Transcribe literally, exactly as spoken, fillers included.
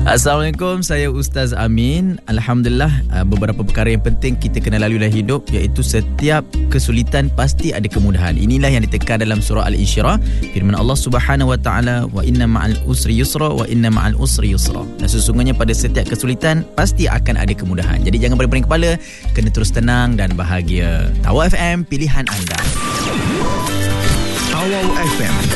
Assalamualaikum, saya Ustaz Amin. Alhamdulillah, beberapa perkara yang penting kita kena lalui dalam hidup, iaitu setiap kesulitan pasti ada kemudahan. Inilah yang ditekan dalam surah Al-Insyirah. Firman Allah Subhanahu wa taala, wa inna ma'al usri yusra wa inna ma'al usri yusra. Dan sesungguhnya pada setiap kesulitan pasti akan ada kemudahan. Jadi jangan berbaring kepala, kena terus tenang dan bahagia. Tawau F M, pilihan anda. Tawau F M.